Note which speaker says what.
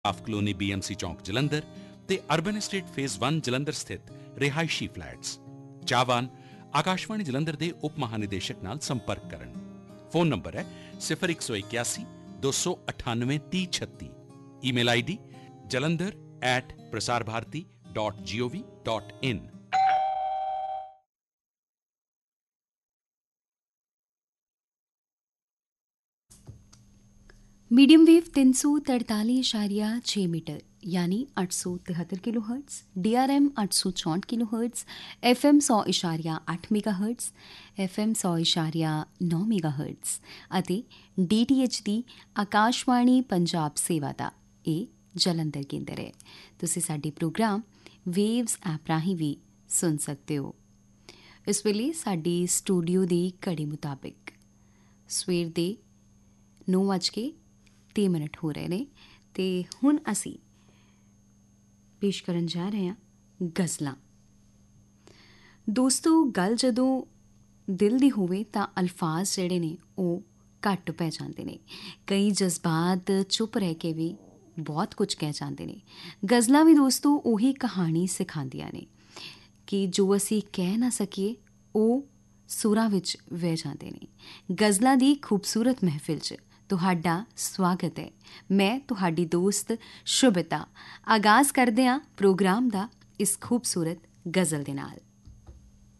Speaker 1: Of colony BMC ਚੌਂਕ ਜਲੰਧਰ ਤੇ urban estate phase 1 Jalandhar ਸਥਿਤ ਰਿਹਾਇਸ਼ੀ ਫਲੈਟਸ। ਚਾਹਵਾਨ ਆਕਾਸ਼ਵਾਣੀ ਜਲੰਧਰ ਦੇ ਉਪ ਮਹਾਨਿਦੇਸ਼ਕ ਨਾਲ ਸੰਪਰਕ ਕਰਨ। ਫੋਨ ਨੰਬਰ ਹੈ 0181 298 3036। Email ID jalandhar@prasarbharati.gov.in।
Speaker 2: Medium wave 343.6 metre यानी 873 kilo hertz, DRM 864 kilo hertz, FM 100.8 mega hertz, FM 100.9 mega hertz ਅਤੇ DTH ਦੀ ਆਕਾਸ਼ਵਾਣੀ ਪੰਜਾਬ ਸੇਵਾ ਦਾ ਇਹ ਜਲੰਧਰ ਕੇਂਦਰ ਹੈ। ਤੁਸੀਂ ਸਾਡੇ ਪ੍ਰੋਗਰਾਮ ਵੇਵਜ਼ ਐਪ ਰਾਹੀਂ ਵੀ ਸੁਣ ਸਕਦੇ ਹੋ। ਇਸ ਵੇਲੇ ਸਾਡੀ ਸਟੂਡੀਓ ਦੀ ਘੜੀ ਮੁਤਾਬਿਕ ਸਵੇਰ ਦੇ 9:03 ਹੋ ਰਹੇ ਨੇ ਤੇ ਹੁਣ ਅਸੀਂ ਪੇਸ਼ ਕਰਨ ਜਾ ਰਹੇ ਹਾਂ ਗਜ਼ਲਾਂ। ਦੋਸਤੋ, ਗੱਲ ਜਦੋਂ ਦਿਲ ਦੀ ਹੋਵੇ ਤਾਂ ਅਲਫਾਜ਼ ਜਿਹੜੇ ਨੇ ਉਹ ਘੱਟ ਪੈ ਜਾਂਦੇ ਨੇ। ਕਈ ਜਜ਼ਬਾਤ ਚੁੱਪ ਰਹਿ ਕੇ ਵੀ ਬਹੁਤ ਕੁਝ ਕਹਿ ਜਾਂਦੇ ਨੇ। ਗਜ਼ਲਾਂ ਵੀ ਦੋਸਤੋ ਉਹੀ ਕਹਾਣੀ ਸਿਖਾਉਂਦੀਆਂ ਨੇ ਕਿ ਜੋ ਅਸੀਂ ਕਹਿ ਨਾ ਸਕੀਏ ਉਹ ਸੁਰਾਂ ਵਿੱਚ ਵਹਿ ਜਾਂਦੇ ਨੇ। ਗਜ਼ਲਾਂ ਦੀ ਖੂਬਸੂਰਤ ਮਹਿਫਿਲ 'ਚ ਤੁਹਾਡਾ ਸਵਾਗਤ ਹੈ। ਮੈਂ ਤੁਹਾਡੀ ਦੋਸਤ ਸ਼ੁਭਿਤਾ। ਆਗਾਜ਼ ਕਰਦੇ ਹਾਂ ਪ੍ਰੋਗਰਾਮ ਦਾ ਇਸ ਖੂਬਸੂਰਤ ਗਜ਼ਲ ਦੇ ਨਾਲ।